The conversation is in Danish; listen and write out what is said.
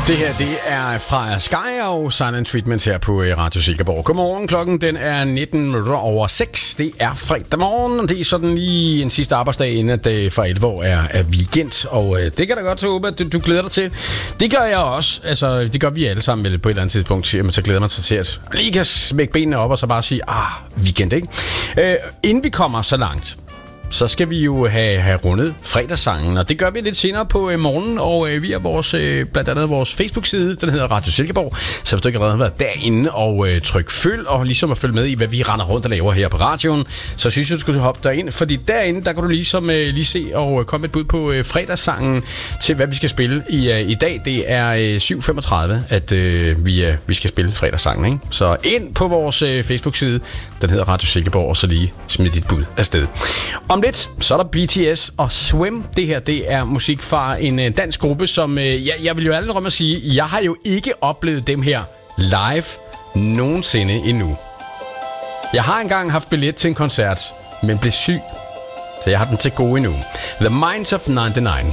Det her, det er fra Sky og Silent Treatment her på Radio Silkeborg. Godmorgen, klokken den er 19:06. Det er fredag morgen, og det er sådan lige en sidste arbejdsdag, inden at for alvor er weekend. Og det kan da godt håbe, at du glæder dig til. Det gør jeg også. Altså, det gør vi alle sammen på et eller andet tidspunkt. Jamen, så glæder man sig til at lige kan smække benene op og så bare sige, weekend, ikke? Inden vi kommer så langt, så skal vi jo have rundet fredagssangen, og det gør vi lidt senere på morgenen, og via blandt andet vores Facebook-side, den hedder Radio Silkeborg. Så hvis du ikke allerede har været derinde og tryk følg, og ligesom at følge med i, hvad vi render rundt og laver her på radioen, så synes jeg, du skulle hoppe derind, fordi derinde, der kan du ligesom lige se og komme et bud på fredagssangen til, hvad vi skal spille i dag. Det er 7:35, at vi skal spille fredagssangen, ikke? Så ind på vores Facebook-side, den hedder Radio Silkeborg, og så lige smid dit bud afsted. Om lidt, så er der BTS og Swim. Det her, det er musik fra en dansk gruppe, som jeg vil jo aldrig rømme at sige, jeg har jo ikke oplevet dem her live nogensinde endnu. Jeg har engang haft billet til en koncert, men blev syg, så jeg har den til gode endnu. The Minds of 99.